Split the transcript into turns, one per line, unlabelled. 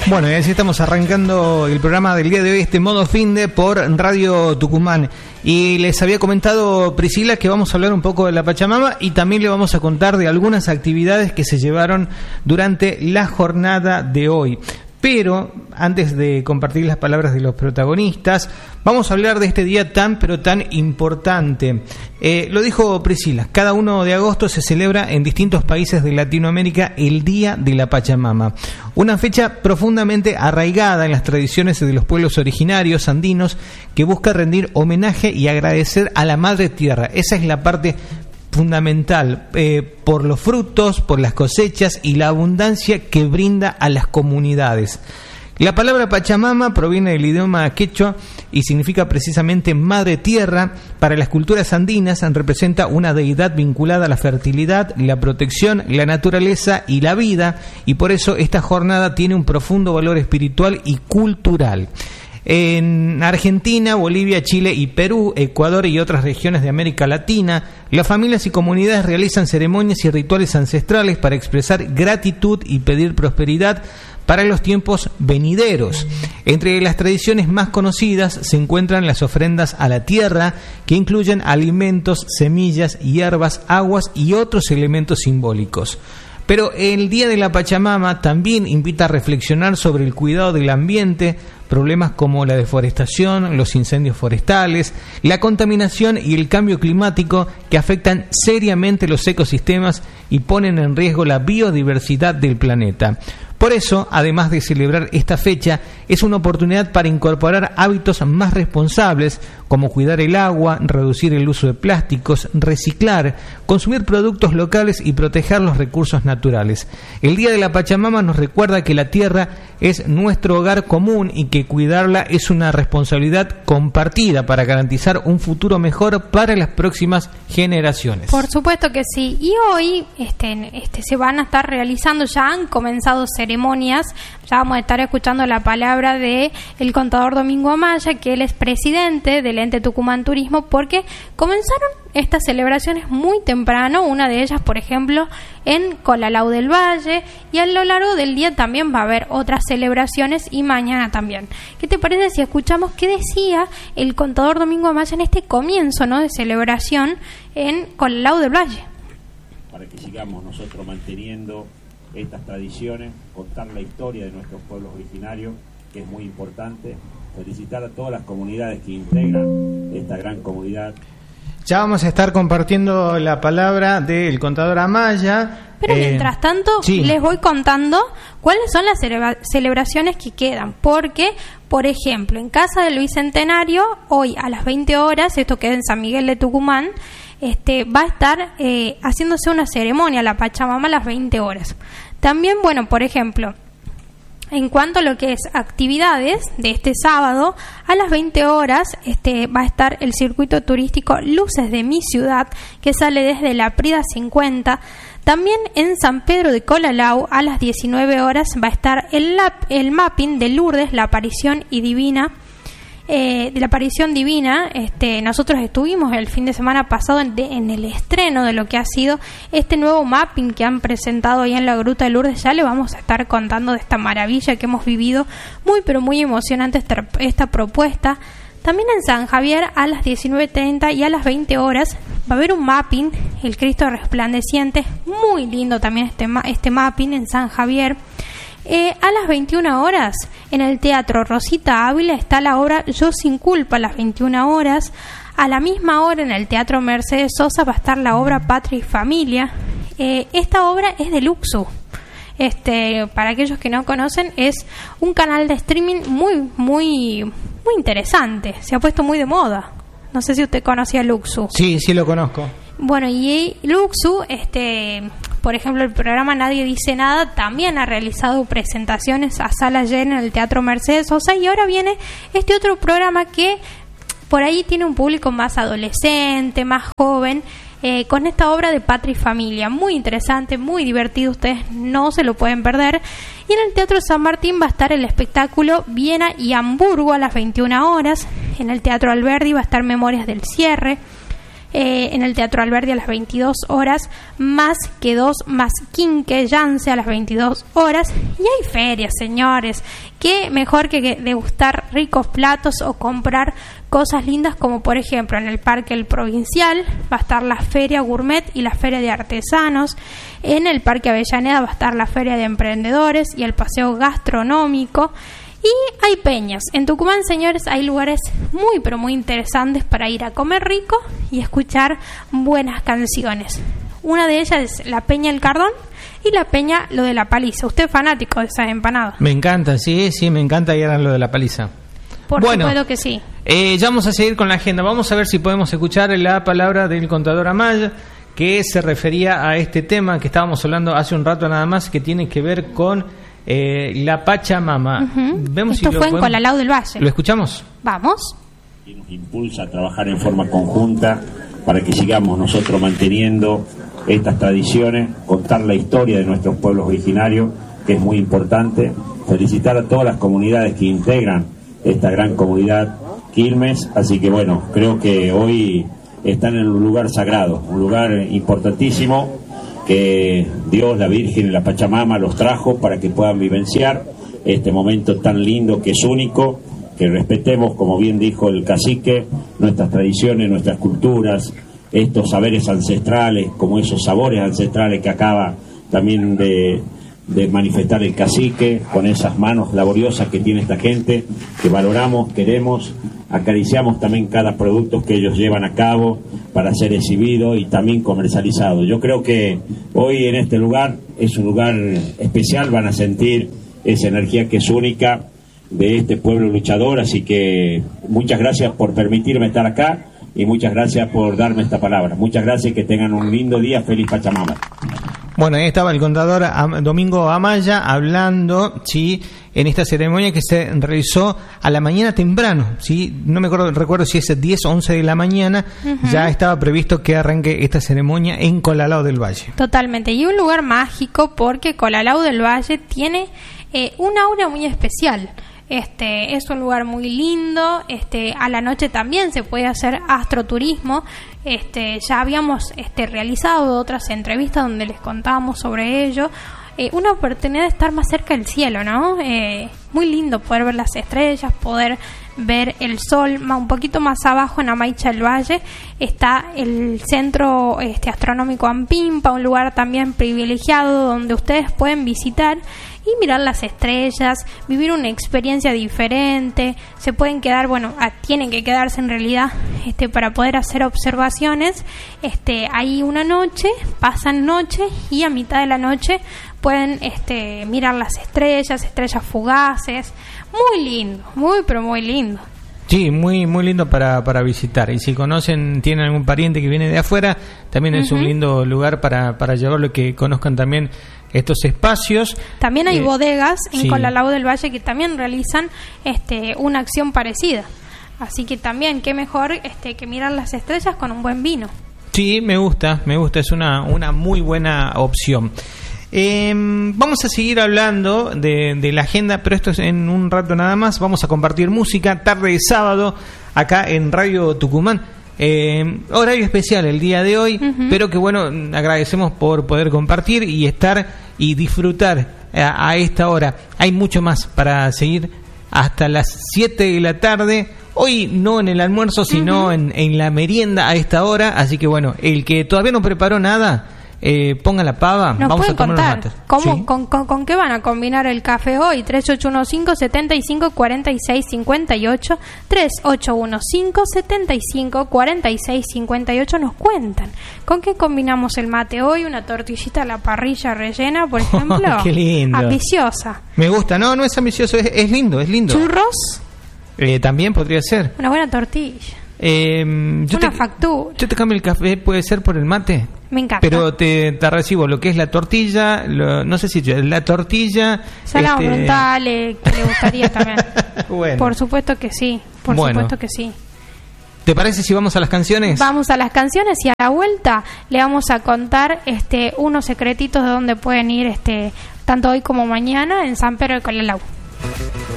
Bueno, y así estamos arrancando el programa del día de hoy, este modo finde por Radio Tucumán. Y les había comentado, Priscila, que vamos a hablar un poco de la Pachamama y también le vamos a contar de algunas actividades que se llevaron durante la jornada de hoy. Pero antes de compartir las palabras de los protagonistas, vamos a hablar de este día tan pero tan importante. Lo dijo Priscila, cada 1 de agosto se celebra en distintos países de Latinoamérica el Día de la Pachamama, una fecha profundamente arraigada en las tradiciones de los pueblos originarios andinos que busca rendir homenaje y agradecer a la Madre Tierra. Esa es la parte fundamental, por los frutos, por las cosechas y la abundancia que brinda a las comunidades. La palabra Pachamama proviene del idioma quechua y significa precisamente Madre Tierra. Para las culturas andinas representa una deidad vinculada a la fertilidad, la protección, la naturaleza y la vida, y por eso esta jornada tiene un profundo valor espiritual y cultural. En Argentina, Bolivia, Chile y Perú, Ecuador y otras regiones de América Latina, las familias y comunidades realizan ceremonias y rituales ancestrales para expresar gratitud y pedir prosperidad para los tiempos venideros. Entre las tradiciones más conocidas se encuentran las ofrendas a la tierra, que incluyen alimentos, semillas, hierbas, aguas y otros elementos simbólicos. Pero el Día de la Pachamama también invita a reflexionar sobre el cuidado del ambiente, problemas como la deforestación, los incendios forestales, la contaminación y el cambio climático que afectan seriamente los ecosistemas y ponen en riesgo la biodiversidad del planeta. Por eso, además de celebrar esta fecha, es una oportunidad para incorporar hábitos más responsables, como cuidar el agua, reducir el uso de plásticos, reciclar, consumir productos locales y proteger los recursos naturales. El Día de la Pachamama nos recuerda que la tierra es nuestro hogar común y que cuidarla es una responsabilidad compartida para garantizar un futuro mejor para las próximas generaciones.
Por supuesto que sí. Y hoy se van a estar realizando, ya han comenzado ceremonias. Ya vamos a estar escuchando la palabra de el contador Domingo Amaya, que él es presidente del ente Tucumán Turismo, porque comenzaron estas celebraciones muy temprano, una de ellas, por ejemplo, en Colalau del Valle, y a lo largo del día también va a haber otras celebraciones y mañana también. ¿Qué te parece si escuchamos qué decía el contador Domingo Amaya en este comienzo, ¿no?, de celebración en Colalau del Valle?
Para que sigamos nosotros manteniendo estas tradiciones, contar la historia de nuestros pueblos originarios, que es muy importante. Felicitar a todas las comunidades que integran esta gran comunidad.
Ya vamos a estar compartiendo la palabra del contador Amaya.
Pero mientras tanto, sí, les voy contando cuáles son las celebraciones que quedan. Porque, por ejemplo, en Casa del Bicentenario, hoy a las 20 horas, esto queda en San Miguel de Tucumán, va a estar haciéndose una ceremonia, la Pachamama, a las 20 horas. También, bueno, por ejemplo, en cuanto a lo que es actividades de este sábado, a las 20 horas va a estar el circuito turístico Luces de mi Ciudad, que sale desde la Prida 50. También en San Pedro de Colalau, a las 19 horas, va a estar el mapping de Lourdes, la aparición divina. Nosotros estuvimos el fin de semana pasado en el estreno de lo que ha sido este nuevo mapping que han presentado ahí en la Gruta de Lourdes. Ya le vamos a estar contando de esta maravilla que hemos vivido, muy pero muy emocionante esta propuesta. También en San Javier, a las 19:30 y a las 20 horas va a haber un mapping, el Cristo Resplandeciente, muy lindo también este mapping en San Javier. A las 21 horas, en el Teatro Rosita Ávila, está la obra Yo sin culpa, a las 21 horas. A la misma hora, en el Teatro Mercedes Sosa, va a estar la obra Patria y Familia. Esta obra es de Luxu. Para aquellos que no conocen, es un canal de streaming muy, muy, muy interesante. Se ha puesto muy de moda. No sé si usted conocía Luxu.
Sí, sí lo conozco.
Bueno, y Luxu, por ejemplo, el programa Nadie Dice Nada también ha realizado presentaciones a sala llena en el Teatro Mercedes Sosa, y ahora viene este otro programa que por ahí tiene un público más adolescente, más joven, con esta obra de Patria y Familia, muy interesante, muy divertido, ustedes no se lo pueden perder. Y en el Teatro San Martín va a estar el espectáculo Viena y Hamburgo a las 21 horas, en el Teatro Alberdi va a estar Memorias del Cierre. en el Teatro Alberdi a las 22 horas, Más que Dos, más Quinque Yance a las 22 horas. Y hay ferias, señores. Qué mejor que degustar ricos platos o comprar cosas lindas, como por ejemplo en el Parque El Provincial va a estar la Feria Gourmet y la Feria de Artesanos. En el Parque Avellaneda va a estar la Feria de Emprendedores y el Paseo Gastronómico. Y hay peñas. En Tucumán, señores, hay lugares muy pero muy interesantes para ir a comer rico y escuchar buenas canciones. Una de ellas es la Peña El Cardón y la Peña Lo de la Paliza. ¿Usted es fanático de esas empanadas?
Me encanta, sí, me encanta ir a Lo de la Paliza.
Por supuesto que sí.
Ya vamos a seguir con la agenda. Vamos a ver si podemos escuchar la palabra del contador Amaya, que se refería a este tema que estábamos hablando hace un rato nada más, que tiene que ver con la Pachamama. Vemos
Esto
si
fue en Colalao del Valle.
¿Lo escuchamos?
Vamos.
Y nos impulsa a trabajar en forma conjunta para que sigamos nosotros manteniendo estas tradiciones, contar la historia de nuestros pueblos originarios, que es muy importante. Felicitar a todas las comunidades que integran esta gran comunidad Quilmes. Así que bueno, creo que hoy están en un lugar sagrado, un lugar importantísimo, que Dios, la Virgen y la Pachamama los trajo para que puedan vivenciar este momento tan lindo, que es único, que respetemos, como bien dijo el cacique, nuestras tradiciones, nuestras culturas, estos saberes ancestrales, como esos sabores ancestrales que acaba también de manifestar el cacique, con esas manos laboriosas que tiene esta gente, que valoramos, queremos, acariciamos también cada producto que ellos llevan a cabo para ser exhibido y también comercializado. Yo creo que hoy en este lugar es un lugar especial, van a sentir esa energía que es única de este pueblo luchador, así que muchas gracias por permitirme estar acá y muchas gracias por darme esta palabra. Muchas gracias y que tengan un lindo día. Feliz Pachamama.
Bueno, ahí estaba el contador Domingo Amaya hablando, sí, en esta ceremonia que se realizó a la mañana temprano, sí, no me recuerdo si es 10 o 11 de la mañana, ya estaba previsto que arranque esta ceremonia en Colalao del Valle.
Totalmente, y un lugar mágico porque Colalao del Valle tiene una aura muy especial. Es un lugar muy lindo, a la noche también se puede hacer astroturismo. Ya habíamos realizado otras entrevistas donde les contábamos sobre ello. Una oportunidad de estar más cerca del cielo, ¿no? Muy lindo poder ver las estrellas, poder ver el sol. Un poquito más abajo, en Amaicha del Valle, está el Centro Astronómico Ampimpa, un lugar también privilegiado donde ustedes pueden visitar y mirar las estrellas, vivir una experiencia diferente. Se pueden quedar, tienen que quedarse en realidad para poder hacer observaciones. Ahí una noche, pasan noche y a mitad de la noche pueden mirar las estrellas fugaces. Muy lindo, muy pero muy lindo.
Sí, muy muy lindo para visitar. Y si tienen algún pariente que viene de afuera, también es un lindo lugar para llevarlo, que conozcan también estos espacios.
También hay bodegas en Colalao del Valle que también realizan una acción parecida. Así que también, qué mejor que mirar las estrellas con un buen vino.
Sí, me gusta, es una muy buena opción. Vamos a seguir hablando de la agenda, pero esto es en un rato nada más. Vamos a compartir música, tarde de sábado, acá en Radio Tucumán. Horario especial el día de hoy, pero que agradecemos por poder compartir y estar y disfrutar a esta hora. Hay mucho más para seguir hasta las 7 de la tarde. Hoy no en el almuerzo, sino en la merienda a esta hora. Así que el que todavía no preparó nada, ponga la pava.
Nos
vamos
pueden
a tomar
contar
unos mates.
¿Cómo,
¿Sí?
con qué van a combinar el café hoy? 3815-7546-58 3815-7546-58. Nos cuentan ¿con qué combinamos el mate hoy? Una tortillita a la parrilla rellena, por ejemplo.
Qué lindo.
Ambiciosa.
Me gusta. No es ambicioso, es lindo,
¿Churros?
También podría ser.
Una buena tortilla.
Una
factura.
Yo te cambio el café, puede ser por el mate.
Me encanta.
Pero te recibo lo que es la tortilla, no sé si la tortilla.
Salado frontales, que le gustaría también. Por supuesto que sí. Supuesto que sí.
¿Te parece si vamos a las canciones?
Vamos a las canciones y a la vuelta le vamos a contar unos secretitos de dónde pueden ir tanto hoy como mañana en San Pedro de Colalao.